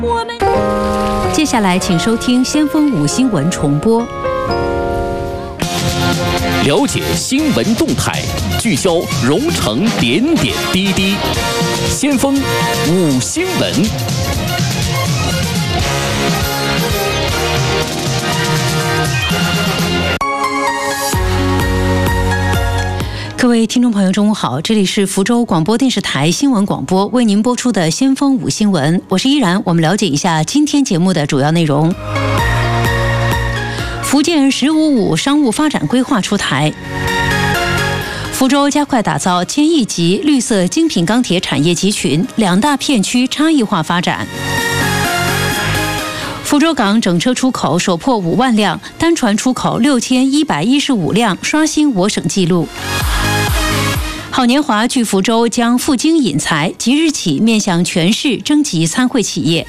接下来，请收听先锋5新闻重播。 了解新闻动态，聚焦蓉城点点滴滴。先锋5新闻。 各位听众朋友，中午好，这里是福州广播电视台新闻广播为您播出的先锋5新闻，我是依然。我们了解一下今天节目的主要内容。福建“15+5”商务发展规划出台，福州加快打造1000亿级绿色精品钢铁产业集群，2大片区差异化发展。福州港整车出口首破5万辆，单船出口6115辆，刷新我省纪录。好年华聚福州将赴京引才，即日起面向全市征集参会企业。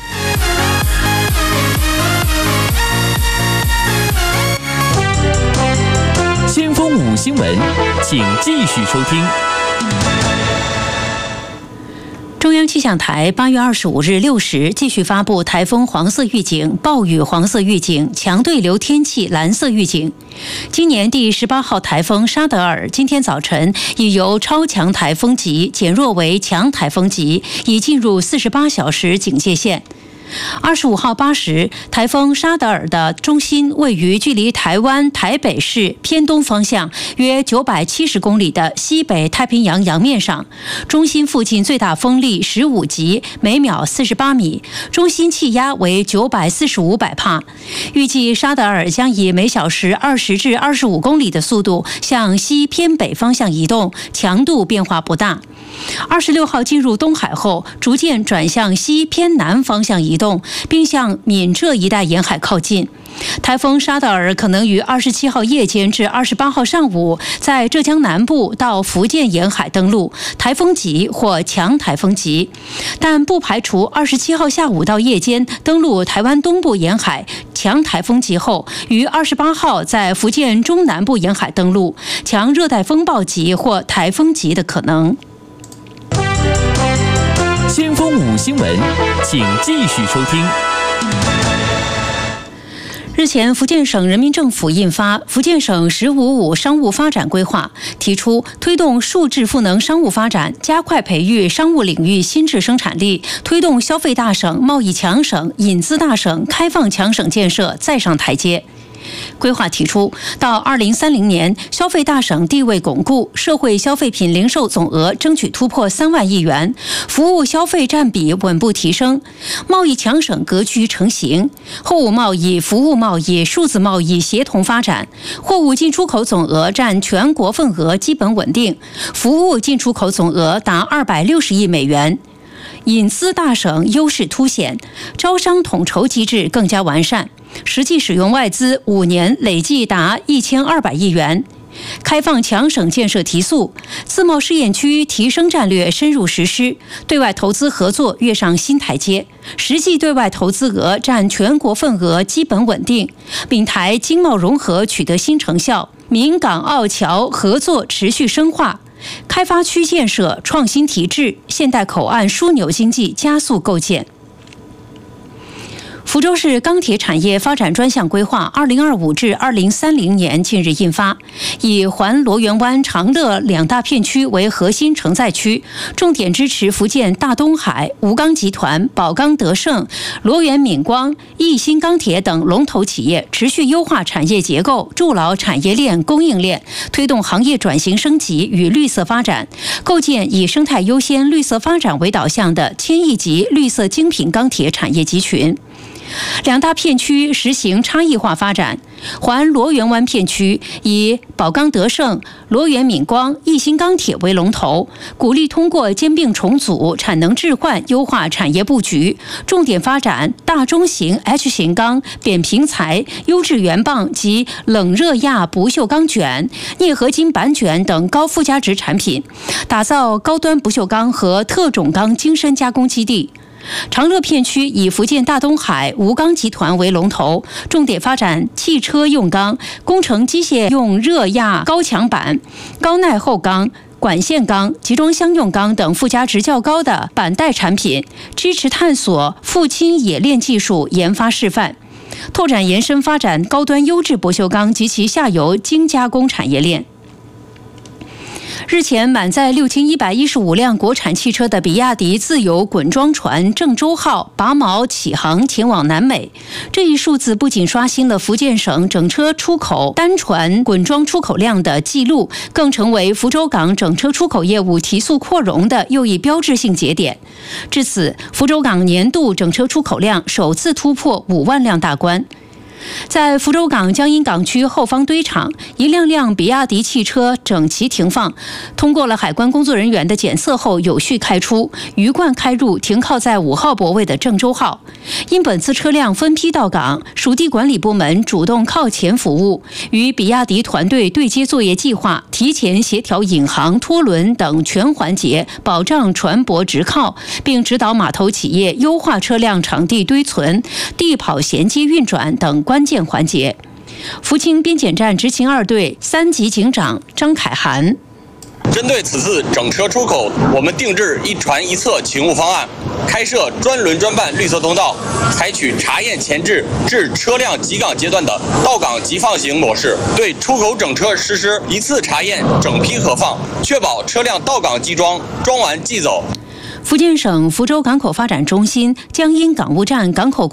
先锋5新闻，请继续收听。 中央气象台8月25日6时继续发布台风黄色预警、暴雨黄色预警、强对流天气蓝色预警。今年第18号台风沙德尔今天早晨已由超强台风级减弱为强台风级，已进入48小时警戒线。25号8时，台风沙德尔的中心位于距离台湾台北市偏东方向约970公里的西北太平洋洋面上，中心附近最大风力15级，每秒48米，中心气压为945百帕。预计沙德尔将以每小时20至25公里的速度向西偏北方向移动，强度变化不大。26号进入东海后，逐渐转向西偏南方向移动，并向闽浙一带沿海靠近。台风沙德尔可能于27号夜间至28号上午在浙江南部到福建沿海登陆，台风级或强台风级，但不排除27号下午到夜间登陆台湾东部沿海，强台风级后于28号在福建中南部沿海登陆，强热带风暴级或台风级的可能。 先锋5新闻，请继续收听。 日前，福建省人民政府印发《福建省15+5商务发展规划》，提出推动数质赋能商务发展，加快培育商务领域新质生产力，推动消费大省、贸易强省、引资大省、开放强省建设再上台阶。规划提出，到2030年，消费大省地位巩固，社会消费品零售总额争取突破3万亿元，服务消费占比稳步提升，贸易强省格局成型，货物贸易、服务贸易、数字贸易协同发展，货物进出口总额占全国份额基本稳定，服务进出口总额达260亿美元。引资大省优势凸显，招商统筹机制更加完善，实际使用外资5年累计达1200亿元。开放强省建设提速，自贸试验区提升战略深入实施，对外投资合作跃上新台阶，实际对外投资额占全国份额基本稳定，闽台经贸融合取得新成效，闽港澳侨合作持续深化。开发区建设创新提质，现代口岸枢纽经济加速构建。福州市钢铁产业发展专项规划2025至2030年近日印发，以环罗源湾、长乐2大片区为核心承载区，重点支持福建大东海、吴钢集团、宝钢德盛、罗源闽光、义兴钢铁等龙头企业持续优化产业结构，筑牢产业链、供应链，推动行业转型升级与绿色发展，构建以生态优先、绿色发展为导向的1000亿级绿色精品钢铁产业集群。2大片区实行差异化发展，环罗源湾片区以宝钢德盛、罗源闽光、义兴钢铁为龙头，鼓励通过兼并重组、产能置换优化产业布局，重点发展大中型 H 型钢、扁平材、优质原棒及冷热轧不锈钢卷、镍合金板卷等高附加值产品，打造高端不锈钢和特种钢精深加工基地。长乐片区以福建大东海吴钢集团为龙头，重点发展汽车用钢、工程机械用热轧高强板、高耐厚钢、 管线钢、集装箱用钢等附加值较高的板带产品，支持探索富氢冶炼技术研发示范，拓展延伸发展高端优质不锈钢及其下游精加工产业链。日前，满载6115辆国产汽车的比亚迪自有滚装船郑州号拔锚启航前往南美。这一数字不仅刷新了福建省整车出口单船滚装出口量的记录，更成为福州港整车出口业务提速扩容的又一标志性节点。至此，福州港年度整车出口量首次突破5万辆大关。在福州港江阴港区后方堆场，一辆辆比亚迪汽车整齐停放，通过了海关工作人员的检测后有序开出，鱼贯开入停靠在5号泊位的郑州号。因本次车辆分批到港，属地管理部门主动靠前服务，与比亚迪团队对接作业计划，提前协调引航、拖轮等全环节，保障船舶直靠，并指导码头企业优化车辆场地堆存、地跑衔接运转等关键环节。福清边检站执勤2队3级警长张凯涵： 针对此次整车出口，我们定制一船一测勤务方案，开设专轮专办绿色通道，采取查验前置至车辆集港阶段的到港即放行模式，对出口整车实施一次查验整批核放，确保车辆到港即装，装完即走。 福建省福州港口发展中心江阴港务站港口